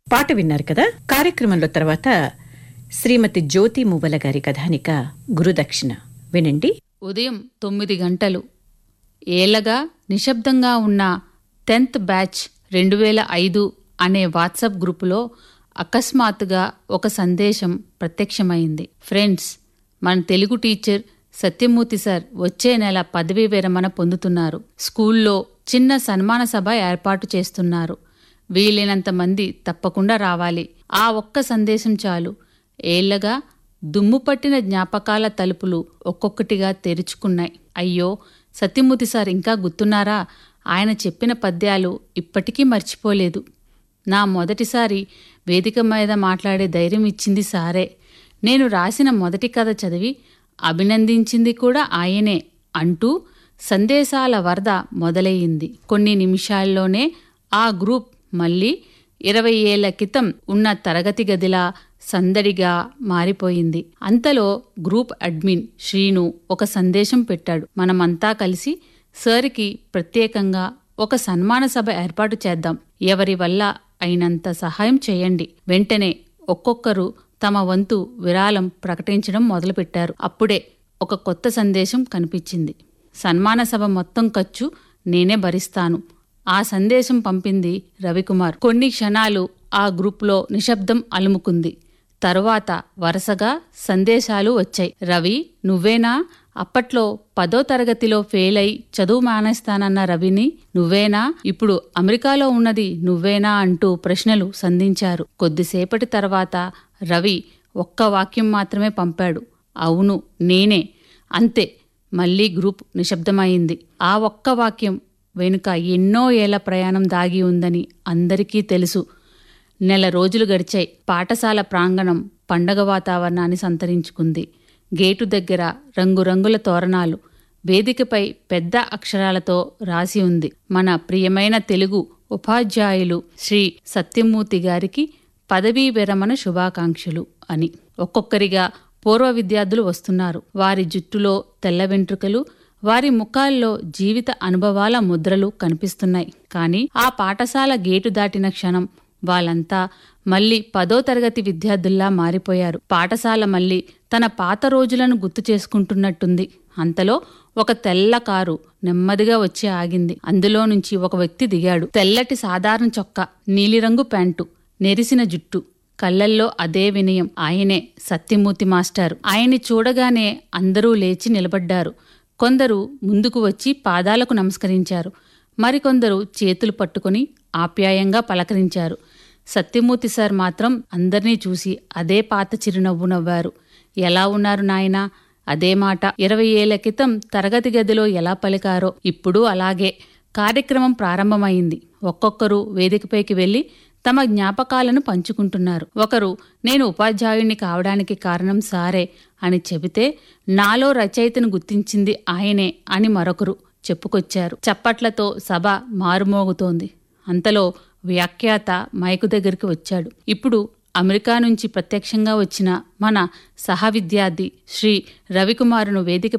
పాట విన్నారు కదా. కార్యక్రమంలో తర్వాత శ్రీమతి జ్యోతి మువ్వల గారి కథానిక గురుదక్షిణ వినండి. ఉదయం 9 గంటలు. ఏళ్లగా నిశ్శబ్దంగా ఉన్న 10th బ్యాచ్ 2005 అనే వాట్సాప్ గ్రూపులో అకస్మాత్తుగా ఒక సందేశం ప్రత్యక్షమైంది. ఫ్రెండ్స్, మన తెలుగు టీచర్ సత్యమూర్తి సార్ వచ్చే నెల పదవీ విరమణ పొందుతున్నారు. స్కూల్లో చిన్న సన్మాన సభ ఏర్పాటు చేస్తున్నారు. వీలైనంత మంది తప్పకుండా రావాలి. ఆ ఒక్క సందేశం చాలు. ఏళ్లగా దుమ్ము పట్టిన జ్ఞాపకాల తలుపులు ఒక్కొక్కటిగా తెరుచుకున్నాయి. అయ్యో, సత్యమూర్తి సార్ ఇంకా గుర్తున్నారా? ఆయన చెప్పిన పద్యాలు ఇప్పటికీ మర్చిపోలేదు. నా మొదటిసారి వేదిక మీద మాట్లాడే ధైర్యం ఇచ్చింది సారే. నేను రాసిన మొదటి కథ చదివి అభినందించింది కూడా ఆయనే అంటూ సందేశాల వరద మొదలయ్యింది. కొన్ని నిమిషాల్లోనే ఆ గ్రూప్ మళ్ళీ 20 ఏళ్ల క్రితం ఉన్న తరగతి గదిలా సందడిగా మారిపోయింది. అంతలో గ్రూప్ అడ్మిన్ శ్రీను ఒక సందేశం పెట్టాడు. మనమంతా కలిసి సార్కి ప్రత్యేకంగా ఒక సన్మాన సభ ఏర్పాటు చేద్దాం. ఎవరి వల్ల అయినంత సహాయం చేయండి. వెంటనే ఒక్కొక్కరు తమ వంతు విరాళం ప్రకటించడం మొదలుపెట్టారు. అప్పుడే ఒక కొత్త సందేశం కనిపించింది. సన్మాన సభ మొత్తం ఖర్చు నేనే భరిస్తాను. ఆ సందేశం పంపింది రవికుమార్. కొన్ని క్షణాలు ఆ గ్రూప్లో నిశ్శబ్దం అలుముకుంది. తరువాత వరుసగా సందేశాలు వచ్చాయి. రవి, నువ్వేనా? అప్పట్లో 10వ తరగతిలో ఫెయిల్ అయి చదువు మానేస్తానన్న రవిని నువ్వేనా? ఇప్పుడు అమెరికాలో ఉన్నది నువ్వేనా? అంటూ ప్రశ్నలు సంధించారు. కొద్దిసేపటి తర్వాత రవి ఒక్క వాక్యం మాత్రమే పంపాడు. అవును, నేనే. అంతే. మళ్లీ గ్రూప్ నిశ్శబ్దమైంది. ఆ ఒక్క వాక్యం వెనుక ఎన్నో ఏళ్ల ప్రయాణం దాగి ఉందని అందరికీ తెలుసు. నెల రోజులు గడిచాయి. పాఠశాల ప్రాంగణం పండగ వాతావరణాన్ని సంతరించుకుంది. గేటు దగ్గర రంగురంగుల తోరణాలు. వేదికపై పెద్ద అక్షరాలతో రాసి ఉంది, మన ప్రియమైన తెలుగు ఉపాధ్యాయులు శ్రీ సత్యమూర్తి గారికి పదవీ విరమణ శుభాకాంక్షలు అని. ఒక్కొక్కరిగా పూర్వ విద్యార్థులు వస్తున్నారు. వారి జుట్టులో తెల్ల వెంట్రుకలు, వారి ముఖాల్లో జీవిత అనుభవాల ముద్రలు కనిపిస్తున్నాయి. కానీ ఆ పాఠశాల గేటు దాటిన క్షణం వాళ్ళంతా మళ్లీ 10వ తరగతి విద్యార్థుల్లా మారిపోయారు. పాఠశాల మళ్లీ తన పాత రోజులను గుర్తు చేసుకుంటున్నట్టుంది. అంతలో ఒక తెల్ల కారు నెమ్మదిగా వచ్చి ఆగింది. అందులో నుంచి ఒక వ్యక్తి దిగాడు. తెల్లటి సాధారణ చొక్కా, నీలిరంగు ప్యాంటు, నెరిసిన జుట్టు, కళ్లల్లో అదే వినయం. ఆయనే సత్యమూర్తి మాస్టారు. ఆయన్ని చూడగానే అందరూ లేచి నిలబడ్డారు. కొందరు ముందుకు వచ్చి పాదాలకు నమస్కరించారు. మరికొందరు చేతులు పట్టుకుని ఆప్యాయంగా పలకరించారు. సత్యమూర్తి సార్ మాత్రం అందర్నీ చూసి అదే పాత చిరునవ్వు నవ్వారు. ఎలా ఉన్నారు నాయనా? అదే మాట 20 ఏళ్ల క్రితం తరగతి గదిలో ఎలా పలికారో ఇప్పుడు అలాగే. కార్యక్రమం ప్రారంభమైంది. ఒక్కొక్కరు వేదికపైకి వెళ్లి తమ జ్ఞాపకాలను పంచుకుంటున్నారు. ఒకరు, నేను ఉపాధ్యాయుణ్ణి కావడానికి కారణం సారే అని చెబితే, నాలో రచయితను గుర్తించింది ఆయనే అని మరొకరు చెప్పుకొచ్చారు. చప్పట్లతో సభ మారుమోగుతోంది. అంతలో వ్యాఖ్యాత మైకు దగ్గరికి వచ్చాడు. ఇప్పుడు అమెరికా నుంచి ప్రత్యక్షంగా వచ్చిన మన సహవిద్యార్థి శ్రీ రవికుమారును వేదిక